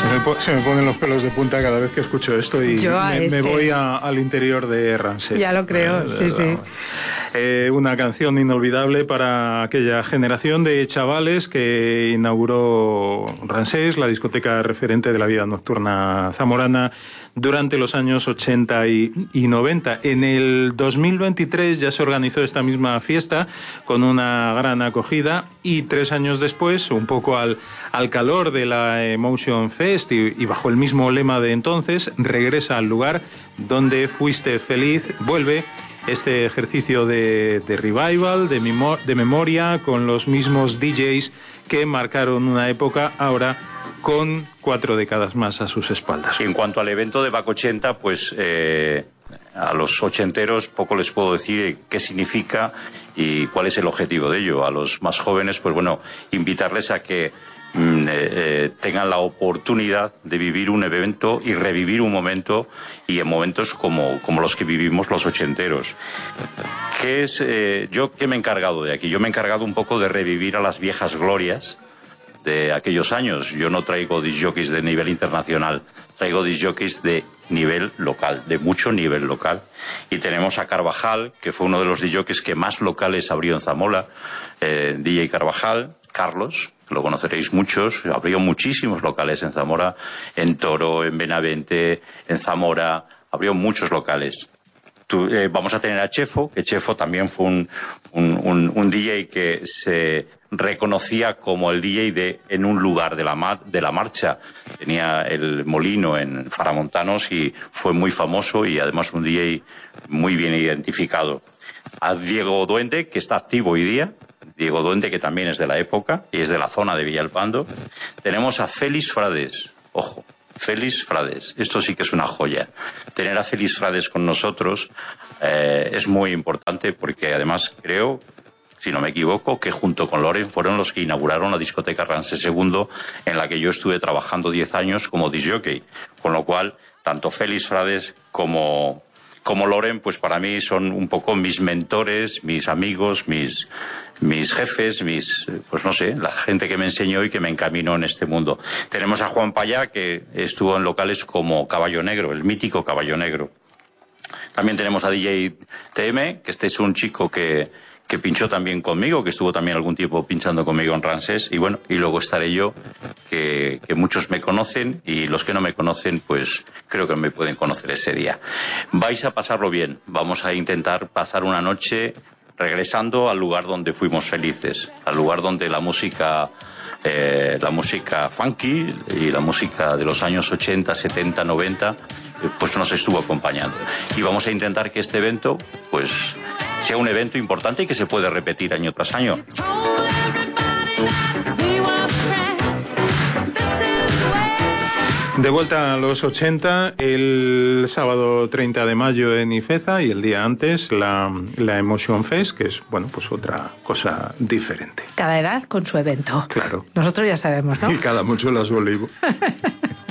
Se me ponen los pelos de punta cada vez que escucho esto y me voy al interior de Ramsés. Ya lo creo, sí. Una canción inolvidable para aquella generación de chavales que inauguró Ramsés, la discoteca referente de la vida nocturna zamorana, durante los años 80 y 90. En el 2023 ya se organizó esta misma fiesta con una gran acogida y 3 años después, un poco al calor de la Emotion Fest y bajo el mismo lema de entonces, regresa al lugar donde fuiste feliz, vuelve este ejercicio de revival, de memoria, con los mismos DJs que marcaron una época, ahora con 4 décadas más a sus espaldas. Y en cuanto al evento de Back 80, pues a los ochenteros poco les puedo decir qué significa y cuál es el objetivo de ello. A los más jóvenes, pues bueno, invitarles a que tengan la oportunidad de vivir un evento y revivir un momento, y en momentos como los que vivimos los ochenteros. ¿Yo qué me he encargado de aquí? Yo me he encargado un poco de revivir a las viejas glorias de aquellos años. Yo no traigo discjockeys de nivel internacional, traigo discjockeys de nivel local, de mucho nivel local. Y tenemos a Carvajal, que fue uno de los discjockeys que más locales abrió en Zamora, DJ Carvajal, Carlos, lo conoceréis muchos, abrió muchísimos locales en Zamora, en Toro, en Benavente, en Zamora, abrió muchos locales. Vamos a tener a Chefo, que Chefo también fue un DJ que se reconocía como el DJ en un lugar de la marcha. Tenía el molino en Faramontanos y fue muy famoso y además un DJ muy bien identificado. A Diego Duende, que está activo hoy día. Diego Duende, que también es de la época y es de la zona de Villalpando. Tenemos a Félix Frades, ojo, Félix Frades, esto sí que es una joya. Tener a Félix Frades con nosotros es muy importante porque además creo, si no me equivoco, que junto con Loren fueron los que inauguraron la discoteca Ramsés II, en la que yo estuve trabajando 10 años como discjockey. Con lo cual, tanto Félix Frades como Loren, pues para mí son un poco mis mentores, mis amigos, mis jefes, pues no sé, la gente que me enseñó y que me encaminó en este mundo. Tenemos a Juan Payá, que estuvo en locales como Caballo Negro, el mítico Caballo Negro. También tenemos a DJ TM, que este es un chico que pinchó también conmigo, que estuvo también algún tiempo pinchando conmigo en Ramsés, y bueno, y luego estaré yo, que muchos me conocen, y los que no me conocen, pues creo que me pueden conocer ese día. Vais a pasarlo bien, vamos a intentar pasar una noche regresando al lugar donde fuimos felices, al lugar donde la música funky y la música de los años 80, 70, 90, pues nos estuvo acompañando. Y vamos a intentar que este evento, pues, sea un evento importante y que se puede repetir año tras año. De vuelta a los 80, el sábado 30 de mayo en Ifeza y el día antes la Emotion Fest, que es, bueno, pues otra cosa diferente. Cada edad con su evento. Claro. Nosotros ya sabemos, ¿no? Y cada mucho las olivo.